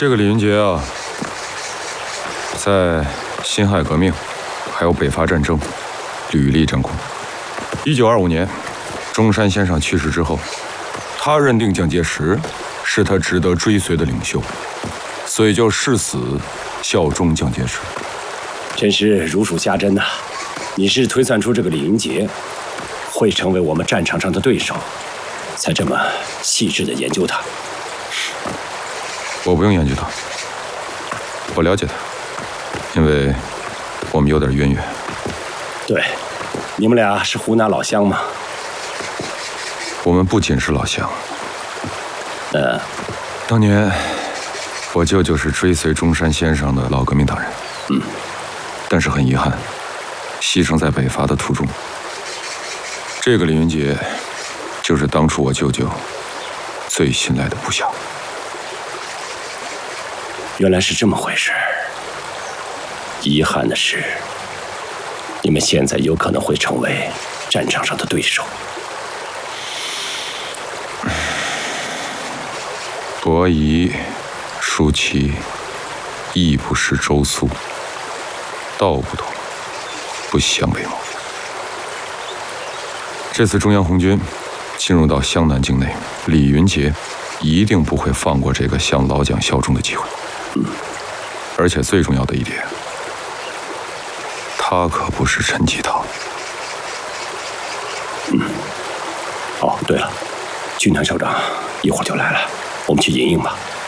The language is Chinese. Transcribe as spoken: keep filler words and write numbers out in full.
这个李云杰啊，在辛亥革命还有北伐战争屡立战功。一九二五年，中山先生去世之后，他认定蒋介石是他值得追随的领袖，所以就誓死效忠蒋介石。 真是如数家珍呐！你是推算出这个李云杰会成为我们战场上的对手，才这么细致地研究他。 我不用研究他，我了解他，因为我们有点渊源。 对，你们俩是湖南老乡吗？ 我们不仅是老乡。 呃， 当年我舅舅是追随中山先生的老革命党人， 嗯， 但是很遗憾，牺牲在北伐的途中。这个李云杰，就是当初我舅舅最信赖的部下。 原来是这么回事。遗憾的是，你们现在有可能会成为战场上的对手。 伯夷、叔齐，亦不识周苏，道不同，不相为谋。这次中央红军进入到湘南境内，李云杰一定不会放过这个向老蒋效忠的机会。 嗯， 而且最重要的一点，他可不是陈继堂。 嗯。哦，对了，军团首长一会儿就来了，我们去迎迎吧。